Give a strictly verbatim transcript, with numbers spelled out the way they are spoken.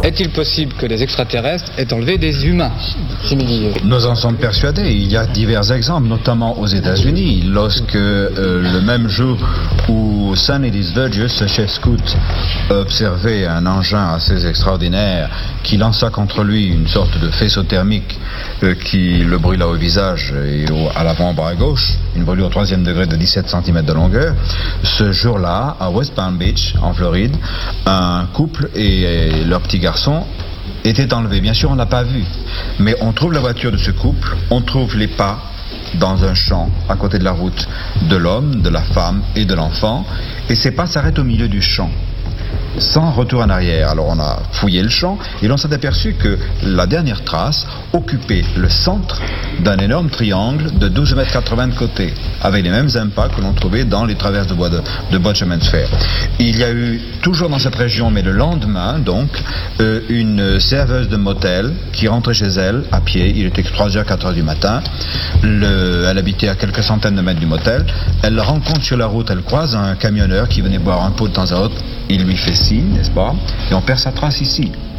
Est-il possible que les extraterrestres aient enlevé des humains? Nous en sommes persuadés. Il y a divers exemples, notamment aux États-Unis, lorsque euh, le même jour où Sonny Sturgis, ce chef scout, observait un engin assez extraordinaire qui lança contre lui une sorte de faisceau thermique euh, qui le brûla au visage et au, à l'avant-bras à gauche, une brûlure au troisième degré de dix-sept centimètres de longueur. Ce jour-là, à West Palm Beach, en Floride, un couple et, et leur petit garçon était enlevé. Bien sûr, on n'a pas vu, mais on trouve la voiture de ce couple, on trouve les pas dans un champ à côté de la route de l'homme, de la femme et de l'enfant, et ces pas s'arrêtent au milieu du champ, sans retour en arrière. Alors on a fouillé le champ et l'on s'est aperçu que la dernière trace occupait le centre d'un énorme triangle de douze mètres quatre-vingts de côté, avec les mêmes impacts que l'on trouvait dans les traverses de bois de, de bois de chemin de fer. Il y a eu, toujours dans cette région, mais le lendemain, donc, euh, une serveuse de motel qui rentrait chez elle à pied. Il était trois heures, quatre heures du matin. Le, elle habitait à quelques centaines de mètres du motel. Elle le rencontre sur la route, elle croise un camionneur qui venait boire un pot de temps à autre. Il lui fait signe, n'est-ce pas? Et on perd sa trace ici.